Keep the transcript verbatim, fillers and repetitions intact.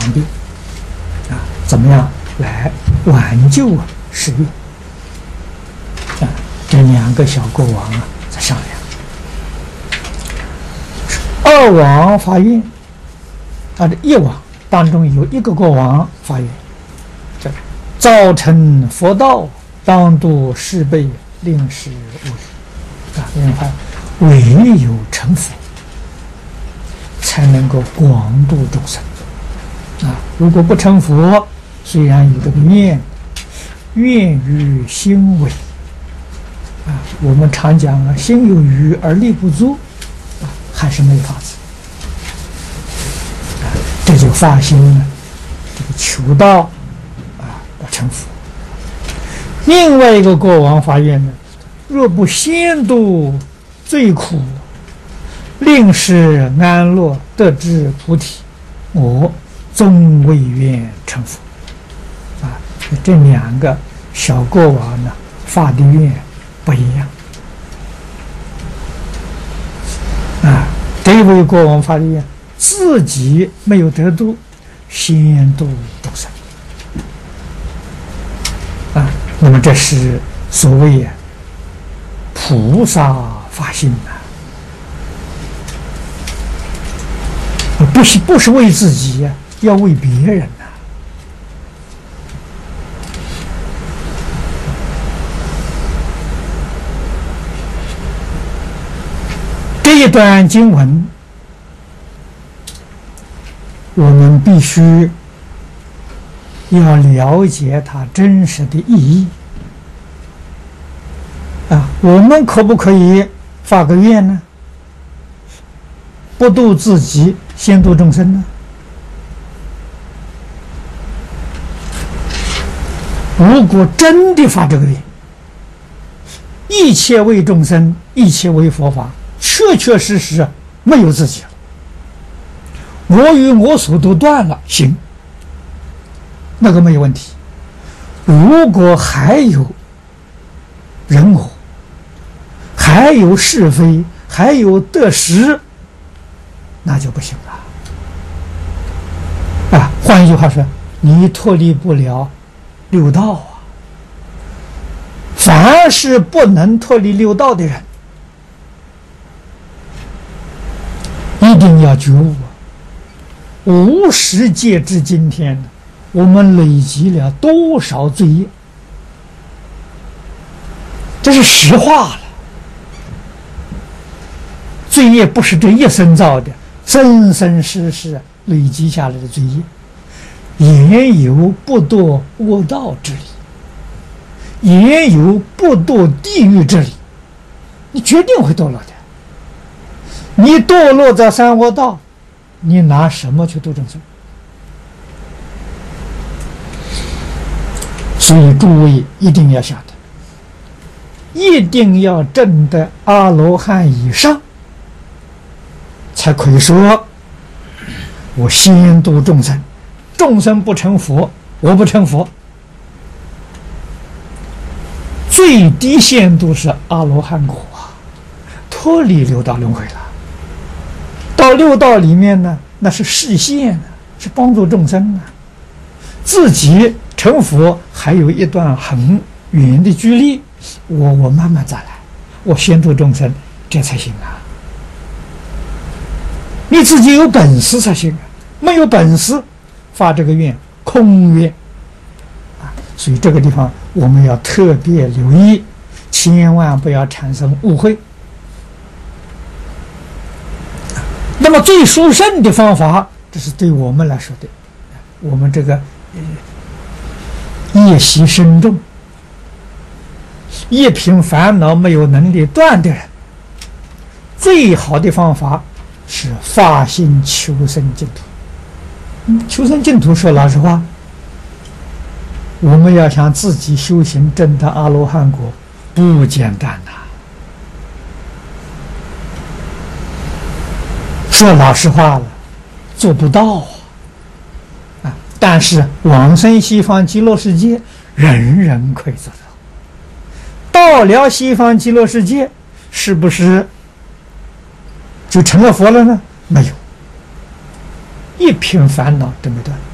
病啊，怎么样来挽救啊世运啊？这两个小国王啊在商量。二王发愿啊，这一王当中有一个国王发愿，这造成佛道，当度世辈，令时无余啊，因为唯有成佛才能够广度众生啊！如果不成佛，虽然有这个愿，愿于心违啊。我们常讲啊，心有余而力不足啊，还是没法子啊。这就发心了，这个求道啊，要成佛。另外一个国王发愿呢，若不先度最苦，令时安乐，得知菩提，我终未愿成佛。啊，这两个小国王呢，发的愿不一样。啊，这位国王发的愿，自己没有得度，先度众生。啊，那么这是所谓菩萨发心呐。不是不是为自己呀、啊，要为别人呐、啊。这一段经文，我们必须要了解它真实的意义啊！我们可不可以发个愿呢？不度自己，先度众生呢？如果真的发这个愿，一切为众生，一切为佛法，确确实实没有自己了，我与我所都断了，行，那个没有问题。如果还有人我，还有是非，还有得失，那就不行了啊！换一句话说，你脱离不了六道啊。凡是不能脱离六道的人，一定要觉悟啊！无始劫至今天，我们累积了多少罪业？这是实话了。罪业不是这一生造的，生生世世累积下来的罪业，也有不堕恶道之理，也有不堕地狱之理。你决定会堕落的。你堕落在三恶道，你拿什么去度众生？所以诸位一定要晓得，一定要证得阿罗汉以上，才可以说我先度众生，众生不成佛，我不成佛。最低限度是阿罗汉果啊，脱离六道轮回了。到六道里面呢，那是示现啊，是帮助众生啊。自己成佛还有一段很远的距离，我我慢慢再来，我先度众生，这才行啊。你自己有本事才行啊，没有本事发这个愿，空愿啊。所以这个地方我们要特别留意，千万不要产生误会。那么最殊胜的方法，这是对我们来说的，我们这个业习深重、一品烦恼没有能力断的人，最好的方法是发心求生净土。嗯，求生净土说老实话，我们要想自己修行证得阿罗汉果，不简单呐、啊。说老实话了，做不到啊！啊，但是往生西方极乐世界，人人可以做到。到了西方极乐世界，是不是就成了佛了呢？没有，一品烦恼都没断。